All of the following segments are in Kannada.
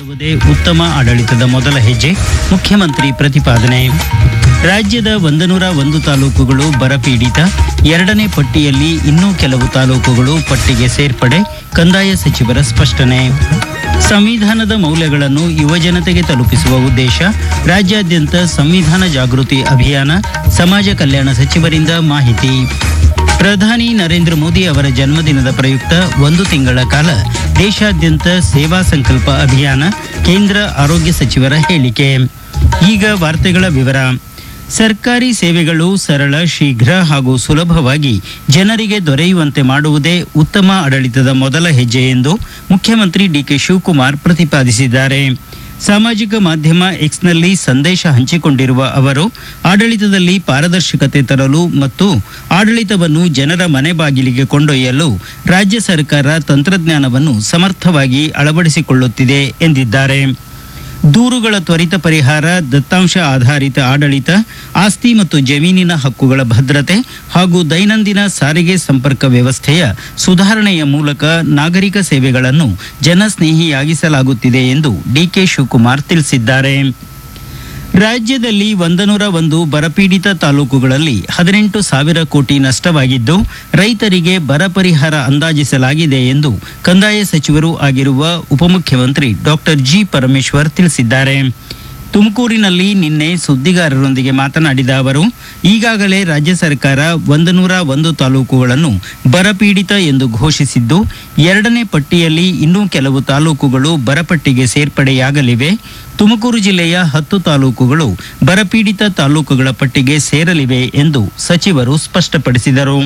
ಮಾಡುವುದೇ ಉತ್ತಮ ಆಡಳಿತದ ಮೊದಲ ಹೆಜ್ಜೆ, ಮುಖ್ಯಮಂತ್ರಿ ಪ್ರತಿಪಾದನೆ. ರಾಜ್ಯದ 101 ತಾಲೂಕುಗಳು ಬರಪೀಡಿತ, ಎರಡನೇ ಪಟ್ಟಿಯಲ್ಲಿ ಇನ್ನೂ ಕೆಲವು ತಾಲೂಕುಗಳು ಪಟ್ಟಿಗೆ ಸೇರ್ಪಡೆ, ಕಂದಾಯ ಸಚಿವರ ಸ್ಪಷ್ಟನೆ. ಸಂವಿಧಾನದ ಮೌಲ್ಯಗಳನ್ನು ಯುವಜನತೆಗೆ ತಲುಪಿಸುವ ಉದ್ದೇಶ, ರಾಜ್ಯಾದ್ಯಂತ ಸಂವಿಧಾನ ಜಾಗೃತಿ ಅಭಿಯಾನ, ಸಮಾಜ ಕಲ್ಯಾಣ ಸಚಿವರಿಂದ ಮಾಹಿತಿ. ಪ್ರಧಾನಿ ನರೇಂದ್ರ ಮೋದಿ ಅವರ ಜನ್ಮದಿನದ ಪ್ರಯುಕ್ತ 1 ತಿಂಗಳ ಕಾಲ ದೇಶಾದ್ಯಂತ ಸೇವಾ ಸಂಕಲ್ಪ ಅಭಿಯಾನ, ಕೇಂದ್ರ ಆರೋಗ್ಯ ಸಚಿವರ ಹೇಳಿಕೆ. ಈಗ ವಾರ್ತೆಗಳ ವಿವರ. ಸರ್ಕಾರಿ ಸೇವೆಗಳು ಸರಳ, ಶೀಘ್ರ ಹಾಗೂ ಸುಲಭವಾಗಿ ಜನರಿಗೆ ದೊರೆಯುವಂತೆ ಮಾಡುವುದೇ ಉತ್ತಮ ಆಡಳಿತದ ಮೊದಲ ಹೆಜ್ಜೆ ಎಂದು ಮುಖ್ಯಮಂತ್ರಿ ಡಿಕೆ ಶಿವಕುಮಾರ್ ಪ್ರತಿಪಾದಿಸಿದ್ದಾರೆ. ಸಾಮಾಜಿಕ ಮಾಧ್ಯಮ ಎಕ್ಸ್ನಲ್ಲಿ ಸಂದೇಶ ಹಂಚಿಕೊಂಡಿರುವ ಅವರು, ಆಡಳಿತದಲ್ಲಿ ಪಾರದರ್ಶಕತೆ ತರಲು ಮತ್ತು ಆಡಳಿತವನ್ನು ಜನರ ಮನೆ ಬಾಗಿಲಿಗೆ ಕೊಂಡೊಯ್ಯಲು ರಾಜ್ಯ ಸರ್ಕಾರ ತಂತ್ರಜ್ಞಾನವನ್ನು ಸಮರ್ಥವಾಗಿ ಅಳವಡಿಸಿಕೊಳ್ಳುತ್ತಿದೆ ಎಂದಿದ್ದಾರೆ. ದೂರುಗಳ ತ್ವರಿತ ಪರಿಹಾರ, ದತ್ತಾಂಶ ಆಧಾರಿತ ಆಡಳಿತ, ಆಸ್ತಿ ಮತ್ತು ಜಮೀನಿನ ಹಕ್ಕುಗಳ ಭದ್ರತೆ ಹಾಗೂ ದೈನಂದಿನ ಸಾರಿಗೆ ಸಂಪರ್ಕ ವ್ಯವಸ್ಥೆಯ ಸುಧಾರಣೆಯ ಮೂಲಕ ನಾಗರಿಕ ಸೇವೆಗಳನ್ನು ಜನಸ್ನೇಹಿಯಾಗಿಸಲಾಗುತ್ತಿದೆ ಎಂದು ಡಿಕೆ ಶಿವಕುಮಾರ್ ತಿಳಿಸಿದ್ದಾರೆ. ರಾಜ್ಯದಲ್ಲಿ 101 ಬರಪೀಡಿತ ತಾಲೂಕುಗಳಲ್ಲಿ 18,000 ಕೋಟಿ ನಷ್ಟವಾಗಿದ್ದು, ರೈತರಿಗೆ ಬರ ಪರಿಹಾರ ಅಂದಾಜಿಸಲಾಗಿದೆ ಎಂದು ಕಂದಾಯ ಸಚಿವರೂ ಆಗಿರುವ ಉಪಮುಖ್ಯಮಂತ್ರಿ ಡಾಕ್ಟರ್ ಜಿ. ಪರಮೇಶ್ವರ್ ತಿಳಿಸಿದ್ದಾರೆ. ತುಮಕೂರಿನಲ್ಲಿ ನಿನ್ನೆ ಸುದ್ದಿಗಾರರೊಂದಿಗೆ ಮಾತನಾಡಿದ ಅವರು, ಈಗಾಗಲೇ ರಾಜ್ಯ ಸರ್ಕಾರ 101 ತಾಲೂಕುಗಳನ್ನು ಬರಪೀಡಿತ ಎಂದು ಘೋಷಿಸಿದ್ದು, ಎರಡನೇ ಪಟ್ಟಿಯಲ್ಲಿ ಇನ್ನೂ ಕೆಲವು ತಾಲೂಕುಗಳು ಬರಪಟ್ಟಿಗೆ ಸೇರ್ಪಡೆಯಾಗಲಿವೆ. ತುಮಕೂರು ಜಿಲ್ಲೆಯ 10 ತಾಲೂಕುಗಳು ಬರಪೀಡಿತ ತಾಲೂಕುಗಳ ಪಟ್ಟಿಗೆ ಸೇರಲಿವೆ ಎಂದು ಸಚಿವರು ಸ್ಪಷ್ಟಪಡಿಸಿದರು.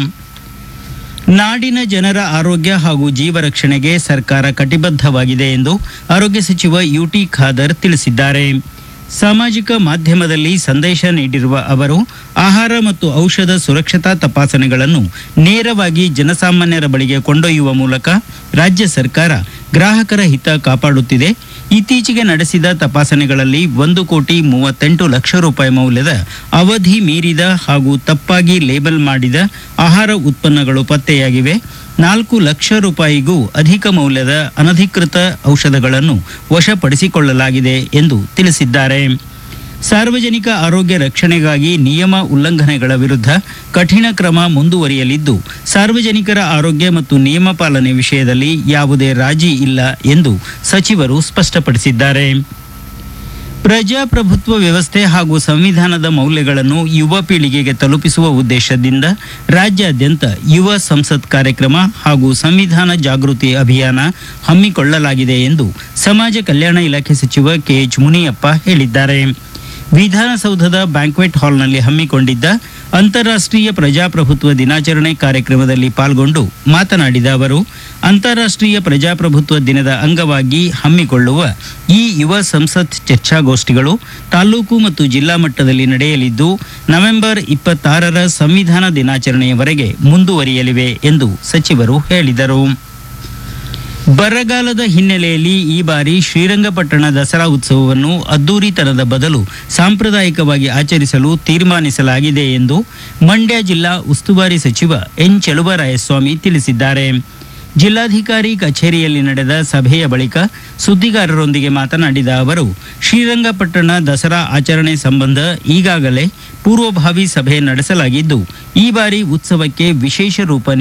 ನಾಡಿನ ಜನರ ಆರೋಗ್ಯ ಹಾಗೂ ಜೀವ ರಕ್ಷಣೆಗೆ ಸರ್ಕಾರ ಕಟಿಬದ್ಧವಾಗಿದೆ ಎಂದು ಆರೋಗ್ಯ ಸಚಿವ ಯುಟಿ ಖಾದರ್ ತಿಳಿಸಿದ್ದಾರೆ. ಸಾಮಾಜಿಕ ಮಾಧ್ಯಮದಲ್ಲಿ ಸಂದೇಶ ನೀಡಿರುವ ಅವರು, ಆಹಾರ ಮತ್ತು ಔಷಧ ಸುರಕ್ಷತಾ ತಪಾಸಣೆಗಳನ್ನು ನೇರವಾಗಿ ಜನಸಾಮಾನ್ಯರ ಬಳಿಗೆ ಕೊಂಡೊಯ್ಯುವ ಮೂಲಕ ರಾಜ್ಯ ಸರ್ಕಾರ ಗ್ರಾಹಕರ ಹಿತ ಕಾಪಾಡುತ್ತಿದೆ. ಇತ್ತೀಚೆಗೆ ನಡೆಸಿದ ತಪಾಸಣೆಗಳಲ್ಲಿ 1,38,00,000 ರೂಪಾಯಿ ಮೌಲ್ಯದ ಅವಧಿ ಮೀರಿದ ಹಾಗೂ ತಪ್ಪಾಗಿ ಲೇಬಲ್ ಮಾಡಿದ ಆಹಾರ ಉತ್ಪನ್ನಗಳು ಪತ್ತೆಯಾಗಿವೆ. 4 ಲಕ್ಷ ರೂಪಾಯಿಗೂ ಅಧಿಕ ಮೌಲ್ಯದ ಅನಧಿಕೃತ ಔಷಧಗಳನ್ನು ವಶಪಡಿಸಿಕೊಳ್ಳಲಾಗಿದೆ ಎಂದು ತಿಳಿಸಿದ್ದಾರೆ. ಸಾರ್ವಜನಿಕ ಆರೋಗ್ಯ ರಕ್ಷಣೆಗಾಗಿ ನಿಯಮ ಉಲ್ಲಂಘನೆಗಳ ವಿರುದ್ಧ ಕಠಿಣ ಕ್ರಮ ಮುಂದುವರಿಯಲಿದ್ದು, ಸಾರ್ವಜನಿಕರ ಆರೋಗ್ಯ ಮತ್ತು ನಿಯಮ ಪಾಲನೆ ವಿಷಯದಲ್ಲಿ ಯಾವುದೇ ರಾಜಿ ಇಲ್ಲ ಎಂದು ಸಚಿವರು ಸ್ಪಷ್ಟಪಡಿಸಿದ್ದಾರೆ. ಪ್ರಜಾಪ್ರಭುತ್ವ ವ್ಯವಸ್ಥೆ ಹಾಗೂ ಸಂವಿಧಾನದ ಮೌಲ್ಯಗಳನ್ನು ಯುವ ಪೀಳಿಗೆಗೆ ತಲುಪಿಸುವ ಉದ್ದೇಶದಿಂದ ರಾಜ್ಯಾದ್ಯಂತ ಯುವ ಸಂಸತ್ ಕಾರ್ಯಕ್ರಮ ಹಾಗೂ ಸಂವಿಧಾನ ಜಾಗೃತಿ ಅಭಿಯಾನ ಹಮ್ಮಿಕೊಳ್ಳಲಾಗಿದೆ ಎಂದು ಸಮಾಜ ಕಲ್ಯಾಣ ಇಲಾಖೆ ಸಚಿವ ಕೆಎಚ್ ಮುನಿಯಪ್ಪ ಹೇಳಿದ್ದಾರೆ. ವಿಧಾನಸೌಧದ ಬ್ಯಾಂಕ್ವೆಟ್ ಹಾಲ್ನಲ್ಲಿ ಹಮ್ಮಿಕೊಂಡಿದ್ದ ಅಂತಾರಾಷ್ಟ್ರೀಯ ಪ್ರಜಾಪ್ರಭುತ್ವ ದಿನಾಚರಣೆ ಕಾರ್ಯಕ್ರಮದಲ್ಲಿ ಪಾಲ್ಗೊಂಡು ಮಾತನಾಡಿದ ಅವರು, ಅಂತಾರಾಷ್ಟ್ರೀಯ ಪ್ರಜಾಪ್ರಭುತ್ವ ದಿನದ ಅಂಗವಾಗಿ ಹಮ್ಮಿಕೊಳ್ಳುವ ಈ ಯುವ ಸಂಸತ್ ಚರ್ಚಾಗೋಷ್ಠಿಗಳು ತಾಲೂಕು ಮತ್ತು ಜಿಲ್ಲಾ ಮಟ್ಟದಲ್ಲಿ ನಡೆಯಲಿದ್ದು, ನವೆಂಬರ್ 26ರ ಸಂವಿಧಾನ ದಿನಾಚರಣೆಯವರೆಗೆ ಮುಂದುವರಿಯಲಿವೆ ಎಂದು ಸಚಿವರು ಹೇಳಿದರು. ಬರಗಾಲದ ಹಿನ್ನೆಲೆಯಲ್ಲಿ ಈ ಬಾರಿ ಶ್ರೀರಂಗಪಟ್ಟಣ ದಸರಾ ಉತ್ಸವವನ್ನು ಅದ್ದೂರಿತನದ ಬದಲು ಸಾಂಪ್ರದಾಯಿಕವಾಗಿ ಆಚರಿಸಲು ತೀರ್ಮಾನಿಸಲಾಗಿದೆ ಎಂದು ಮಂಡ್ಯ ಜಿಲ್ಲಾ ಉಸ್ತುವಾರಿ ಸಚಿವ ಎನ್. ಚಲುವರಾಯಸ್ವಾಮಿ ತಿಳಿಸಿದ್ದಾರೆ. ಜಿಲ್ಲಾಧಿಕಾರಿ ಕಚೇರಿಯಲ್ಲಿ ನಡೆದ ಸಭೆಯ ಬಳಿಕ ಸುದ್ದಿಗಾರರೊಂದಿಗೆ ಮಾತನಾಡಿದ ಅವರು, ಶ್ರೀರಂಗಪಟ್ಟಣ ದಸರಾ ಆಚರಣೆ ಸಂಬಂಧ ಈಗಾಗಲೇ ಪೂರ್ವಭಾವಿ ಸಭೆ ನಡೆಸಲಾಗಿದ್ದು, ಈ ಬಾರಿ ಉತ್ಸವಕ್ಕೆ ವಿಶೇಷ ರೂಪ